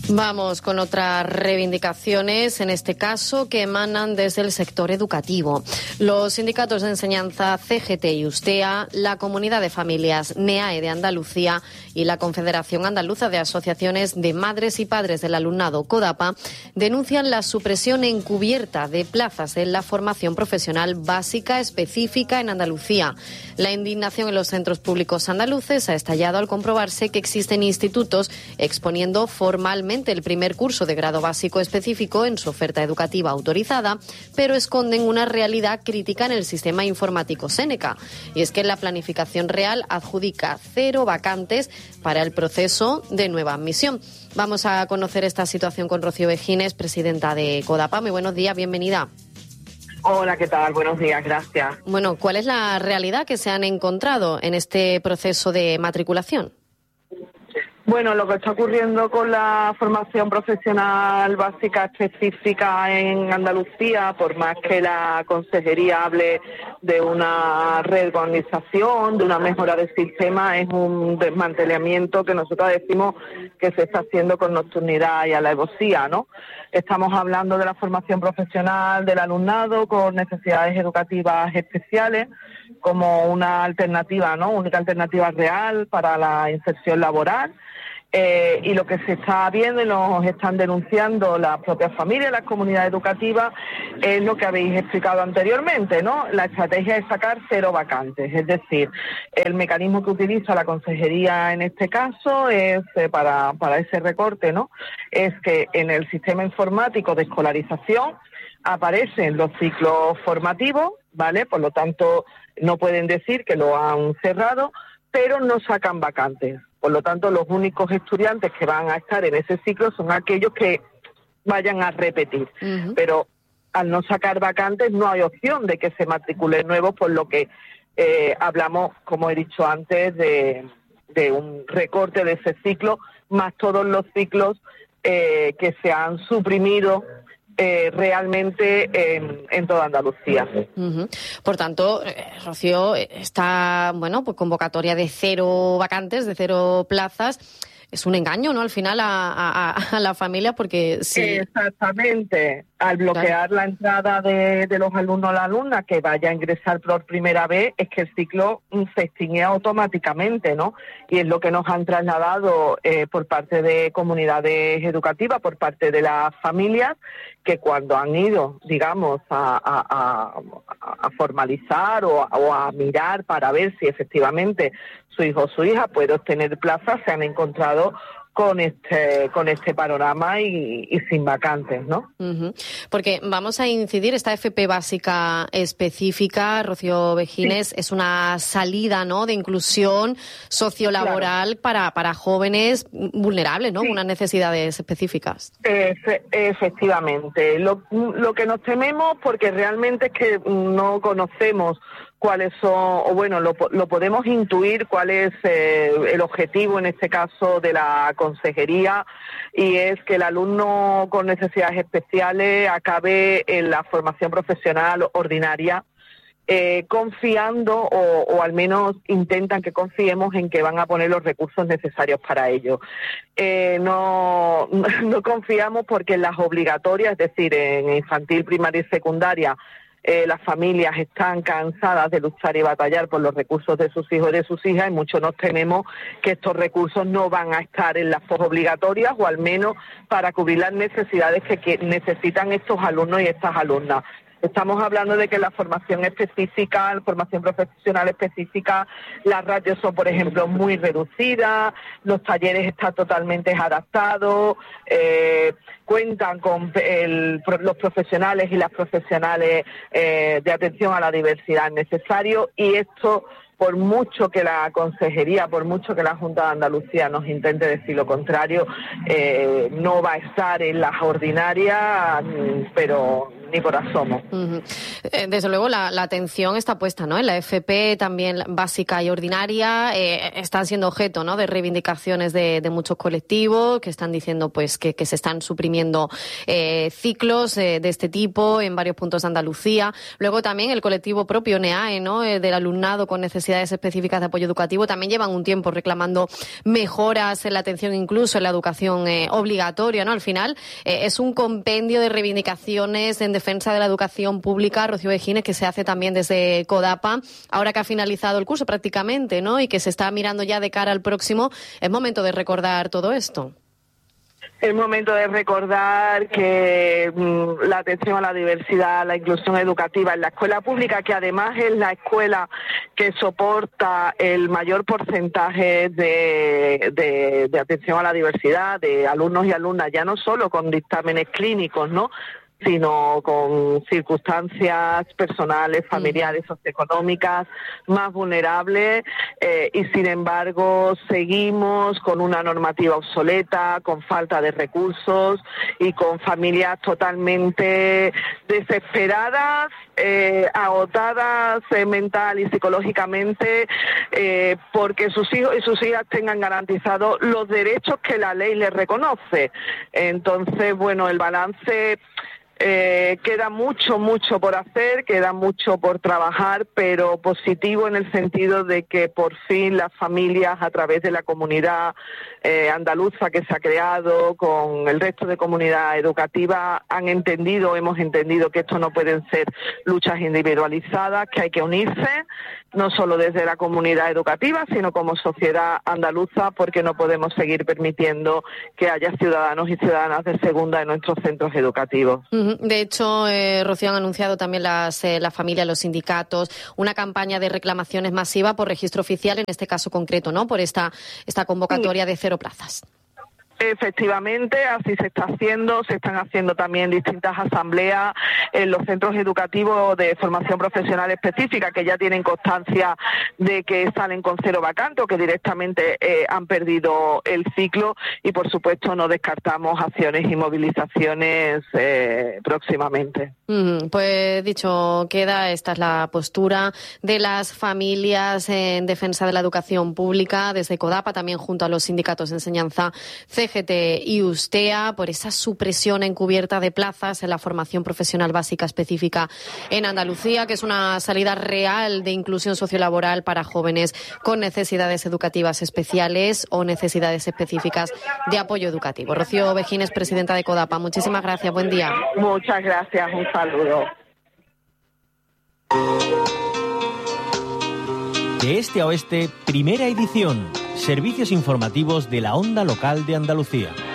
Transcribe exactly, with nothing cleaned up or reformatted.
Vamos con otras reivindicaciones, en este caso, que emanan desde el sector educativo. Los sindicatos de enseñanza C G T y Ustea, la Comunidad de Familias NEAE de Andalucía y la Confederación Andaluza de Asociaciones de Madres y Padres del Alumnado CODAPA denuncian la supresión encubierta de plazas en la formación profesional básica específica en Andalucía. La indignación en los centros públicos andaluces ha estallado al comprobarse que existen institutos exponiendo formalmente el primer curso de grado básico específico en su oferta educativa autorizada, pero esconden una realidad crítica en el sistema informático Séneca. Y es que la planificación real adjudica cero vacantes para el proceso de nueva admisión. Vamos a conocer esta situación con Rocío Vejines, presidenta de CODAPA. Muy buenos días, bienvenida. Hola, ¿qué tal? Buenos días, gracias. Bueno, ¿cuál es la realidad que se han encontrado en este proceso de matriculación? Bueno, lo que está ocurriendo con la formación profesional básica específica en Andalucía, por más que la Consejería hable de una reorganización, de una mejora del sistema, es un desmantelamiento que nosotros decimos que se está haciendo con nocturnidad y alevosía, ¿no? Estamos hablando de la formación profesional del alumnado con necesidades educativas especiales como una alternativa, ¿no? Única alternativa real para la inserción laboral. Eh, y lo que se está viendo y nos están denunciando las propias familias, las comunidades educativas, es lo que habéis explicado anteriormente, ¿no? La estrategia es sacar cero vacantes, es decir, el mecanismo que utiliza la Consejería en este caso es eh, para, para ese recorte, ¿no? Es que en el sistema informático de escolarización aparecen los ciclos formativos, ¿vale? Por lo tanto, no pueden decir que lo han cerrado, pero no sacan vacantes. Por lo tanto, los únicos estudiantes que van a estar en ese ciclo son aquellos que vayan a repetir. Uh-huh. Pero al no sacar vacantes no hay opción de que se matriculen nuevos, por lo que eh, hablamos, como he dicho antes, de, de un recorte de ese ciclo, más todos los ciclos eh, que se han suprimido Eh, realmente en, en toda Andalucía. Uh-huh. Por tanto, eh, Rocío, esta bueno, pues convocatoria de cero vacantes, de cero plazas, es un engaño, ¿no? Al final a, a, a la familia, porque sí. Exactamente. Al bloquear la entrada de, de los alumnos o la alumna que vaya a ingresar por primera vez, es que el ciclo se extingue automáticamente, ¿no? Y es lo que nos han trasladado eh, por parte de comunidades educativas, por parte de las familias, que cuando han ido, digamos, a, a, a, a formalizar o a, o a mirar para ver si efectivamente su hijo o su hija puede obtener plaza, se han encontrado con este con este panorama y, y sin vacantes, ¿no? Uh-huh. Porque vamos a incidir, esta F P básica específica, Rocío Vejines, sí, es una salida, ¿no?, de inclusión sociolaboral, claro, para, para jóvenes vulnerables, ¿no?, sí, unas necesidades específicas. Efe, efectivamente. Lo, lo que nos tememos, porque realmente es que no conocemos cuáles son, o bueno, lo, lo podemos intuir cuál es eh, el objetivo en este caso de la Consejería, y es que el alumno con necesidades especiales acabe en la formación profesional ordinaria, eh, confiando o, o al menos intentan que confiemos en que van a poner los recursos necesarios para ello. Eh, no, no confiamos porque en las obligatorias, es decir, en infantil, primaria y secundaria, Eh, las familias están cansadas de luchar y batallar por los recursos de sus hijos y de sus hijas, y mucho nos tememos que estos recursos no van a estar en las posobligatorias, o al menos para cubrir las necesidades que, que necesitan estos alumnos y estas alumnas. Estamos hablando de que la formación específica, la formación profesional específica, las ratios son, por ejemplo, muy reducidas, los talleres están totalmente adaptados, eh, cuentan con el, los profesionales y las profesionales eh, de atención a la diversidad necesario, y esto, por mucho que la Consejería, por mucho que la Junta de Andalucía nos intente decir lo contrario, eh, no va a estar en las ordinarias, pero ni por asomo. Uh-huh. Desde luego la, la atención está puesta, ¿no? En la F P también básica y ordinaria eh, están siendo objeto, ¿no?, de reivindicaciones de, de muchos colectivos que están diciendo pues que, que se están suprimiendo eh, ciclos eh, de este tipo en varios puntos de Andalucía. Luego también el colectivo propio NEAE, ¿no?, eh, del alumnado con necesidades específicas de apoyo educativo, también llevan un tiempo reclamando mejoras en la atención, incluso en la educación eh, obligatoria, ¿no? Al final eh, es un compendio de reivindicaciones en defensa de la educación pública, Rocío Vejines, que se hace también desde CODAPA, ahora que ha finalizado el curso prácticamente, ¿no?, y que se está mirando ya de cara al próximo. Es momento de recordar todo esto. Es momento de recordar que mmm, la atención a la diversidad, la inclusión educativa en la escuela pública, que además es la escuela que soporta el mayor porcentaje de, de, de atención a la diversidad, de alumnos y alumnas, ya no solo con dictámenes clínicos, ¿no?, sino con circunstancias personales, familiares, socioeconómicas más vulnerables, eh, y sin embargo seguimos con una normativa obsoleta, con falta de recursos y con familias totalmente desesperadas, eh, agotadas eh, mental y psicológicamente, eh, porque sus hijos y sus hijas tengan garantizados los derechos que la ley les reconoce. Entonces, bueno, el balance... Eh, queda mucho, mucho por hacer, queda mucho por trabajar, pero positivo en el sentido de que por fin las familias, a través de la comunidad eh, andaluza que se ha creado con el resto de comunidad educativa, han entendido, hemos entendido que esto no pueden ser luchas individualizadas, que hay que unirse, no solo desde la comunidad educativa, sino como sociedad andaluza, porque no podemos seguir permitiendo que haya ciudadanos y ciudadanas de segunda en nuestros centros educativos. Uh-huh. De hecho, eh, Rocío, han anunciado también las, eh, la familia, los sindicatos, una campaña de reclamaciones masiva por registro oficial, en este caso concreto, ¿no?, por esta, esta convocatoria de cero plazas. Efectivamente, así se está haciendo, se están haciendo también distintas asambleas en los centros educativos de formación profesional específica que ya tienen constancia de que salen con cero vacante o que directamente eh, han perdido el ciclo, y por supuesto no descartamos acciones y movilizaciones eh, próximamente. Mm, pues dicho queda, esta es la postura de las familias en defensa de la educación pública desde CODAPA, también junto a los sindicatos de enseñanza C G T y USTEA, por esa supresión encubierta de plazas en la formación profesional básica específica en Andalucía, que es una salida real de inclusión sociolaboral para jóvenes con necesidades educativas especiales o necesidades específicas de apoyo educativo. Rocío Vejines, presidenta de CODAPA, muchísimas gracias, buen día. Muchas gracias, un saludo. De este a oeste, primera edición. Servicios informativos de la Onda Local de Andalucía.